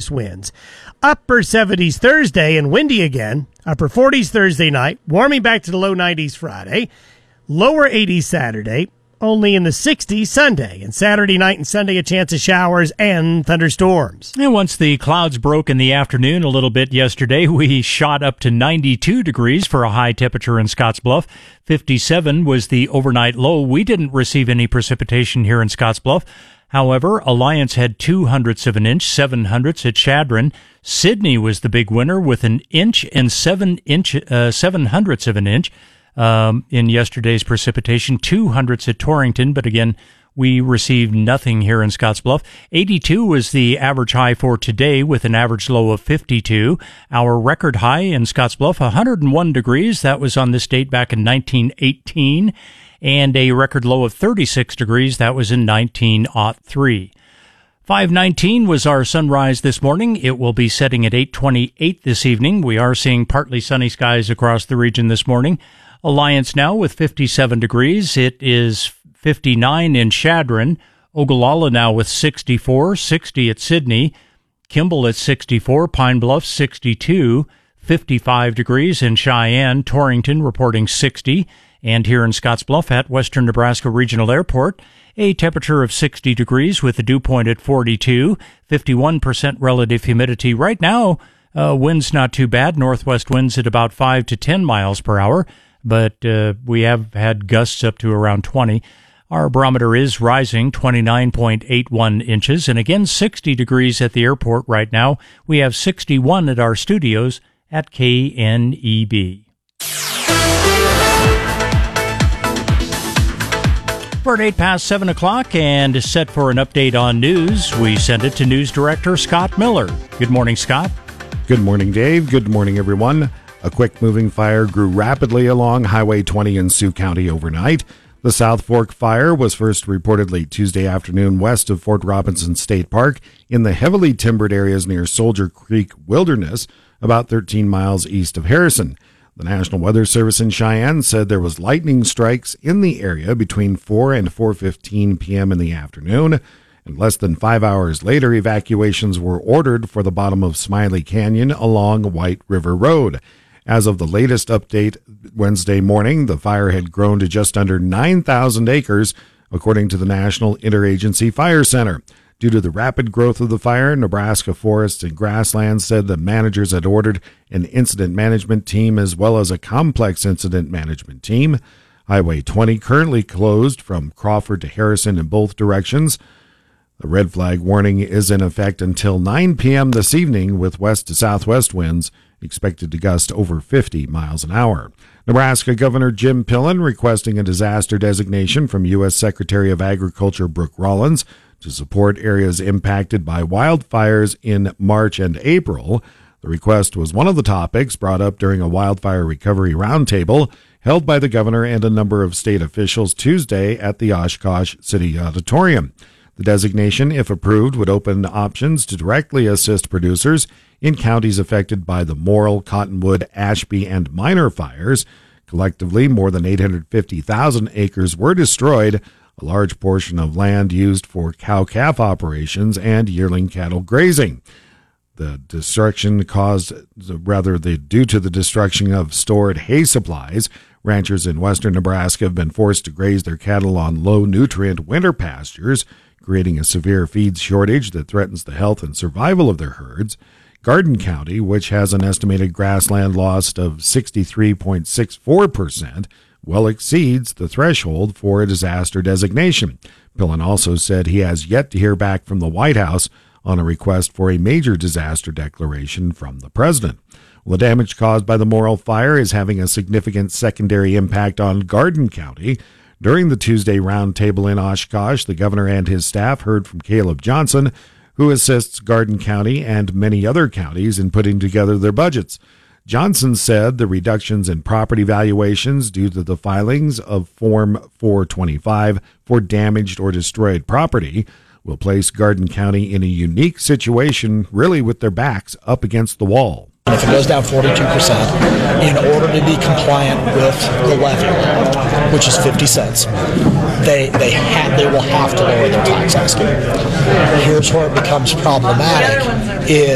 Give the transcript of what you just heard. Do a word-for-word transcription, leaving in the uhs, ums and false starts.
southwest winds. Upper seventies Thursday and windy again. Upper forties Thursday night, warming back to the low nineties Friday. Lower eighties Saturday, only in the sixties Sunday. And Saturday night and Sunday, a chance of showers and thunderstorms. And once the clouds broke in the afternoon a little bit yesterday, we shot up to ninety-two degrees for a high temperature in Scottsbluff. fifty-seven was the overnight low. We didn't receive any precipitation here in Scottsbluff. However, Alliance had two hundredths of an inch, seven hundredths at Chadron. Sydney was the big winner with an inch and seven inch, uh, seven hundredths of an inch. Um, in yesterday's precipitation, two hundredths at Torrington, but again, we received nothing here in Scottsbluff. eighty-two was the average high for today with an average low of fifty-two. Our record high in Scottsbluff, one hundred one degrees. That was on this date back in nineteen eighteen. And a record low of thirty-six degrees. That was in nineteen oh three. five nineteen was our sunrise this morning. It will be setting at eight twenty-eight this evening. We are seeing partly sunny skies across the region this morning. Alliance now with fifty-seven degrees. It is fifty-nine in Chadron. Ogallala now with sixty-four, sixty at Sydney. Kimball at sixty-four, Pine Bluff sixty-two, fifty-five degrees in Cheyenne. Torrington reporting sixty. And here in Scottsbluff at Western Nebraska Regional Airport, a temperature of sixty degrees with a dew point at forty-two, fifty-one percent relative humidity. Right now, uh, winds not too bad. Northwest winds at about five to ten miles per hour, but uh, we have had gusts up to around twenty. Our barometer is rising, twenty-nine point eight one inches, and again, sixty degrees at the airport right now. We have sixty-one at our studios at K N E B. We're at eight past seven o'clock and set for an update on news. We send it to News Director Scott Miller. Good morning, Scott. Good morning, Dave. Good morning, everyone. A quick-moving fire grew rapidly along Highway twenty in Sioux County overnight. The South Fork fire was first reported late Tuesday afternoon west of Fort Robinson State Park in the heavily timbered areas near Soldier Creek Wilderness, about thirteen miles east of Harrison. The National Weather Service in Cheyenne said there was lightning strikes in the area between four and four fifteen p.m. in the afternoon, and less than five hours later, evacuations were ordered for the bottom of Smiley Canyon along White River Road. As of the latest update Wednesday morning, the fire had grown to just under nine thousand acres, according to the National Interagency Fire Center. Due to the rapid growth of the fire, Nebraska Forests and Grasslands said the managers had ordered an incident management team as well as a complex incident management team. Highway twenty currently closed from Crawford to Harrison in both directions. The red flag warning is in effect until nine p.m. this evening, with west to southwest winds expected to gust over fifty miles an hour. Nebraska Governor Jim Pillen requesting a disaster designation from U S Secretary of Agriculture Brooke Rollins to support areas impacted by wildfires in March and April. The request was one of the topics brought up during a wildfire recovery roundtable held by the governor and a number of state officials Tuesday at the Oshkosh City Auditorium. The designation, if approved, would open options to directly assist producers in counties affected by the Morrill, Cottonwood, Ashby, and Minor fires. Collectively, more than eight hundred fifty thousand acres were destroyed, a large portion of land used for cow-calf operations and yearling cattle grazing. The destruction caused, rather, the, due to the destruction of stored hay supplies, ranchers in western Nebraska have been forced to graze their cattle on low-nutrient winter pastures, creating a severe feed shortage that threatens the health and survival of their herds. Garden County, which has an estimated grassland loss of sixty-three point six four percent, well exceeds the threshold for a disaster designation. Pillen also said he has yet to hear back from the White House on a request for a major disaster declaration from the president. Well, the damage caused by the Morrill fire is having a significant secondary impact on Garden County. During the Tuesday roundtable in Oshkosh, the governor and his staff heard from Caleb Johnson, who assists Garden County and many other counties in putting together their budgets. Johnson said the reductions in property valuations due to the filings of Form four twenty-five for damaged or destroyed property will place Garden County in a unique situation, really with their backs up against the wall. If it goes down forty-two percent, in order to be compliant with the levy, which is fifty cents, they they ha- they will have to lower their tax asking. Here's where it becomes problematic is